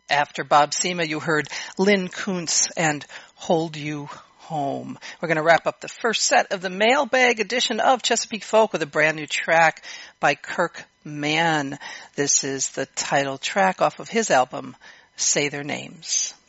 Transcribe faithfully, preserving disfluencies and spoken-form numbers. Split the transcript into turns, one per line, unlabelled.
After Bob Sema, you heard Lynn Kuntz and Hold You Home. We're going to wrap up the first set of the mailbag edition of Chesapeake Folk with a brand new track by Kirk Mann. This is the title track off of his album, Say Their Names.